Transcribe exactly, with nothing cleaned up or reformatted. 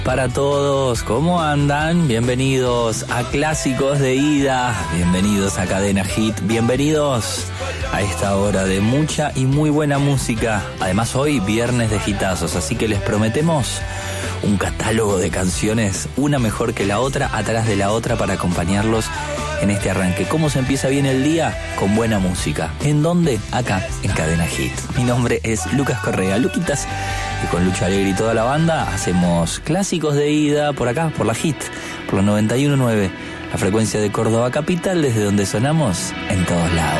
Para todos, ¿cómo andan? Bienvenidos a Clásicos de Ida, bienvenidos a Cadena Hit, bienvenidos a esta hora de mucha y muy buena música. Además hoy viernes de hitazos, así que les prometemos un catálogo de canciones, una mejor que la otra, atrás de la otra, para acompañarlos en este arranque. ¿Cómo se empieza bien el día? Con buena música. ¿En dónde? Acá, en Cadena Hit. Mi nombre es Lucas Correa, Luquitas, y con Lucho Alegre y toda la banda hacemos Clásicos de Ida por acá, por la Hit, por la noventa y uno punto nueve, la frecuencia de Córdoba Capital, desde donde sonamos en todos lados.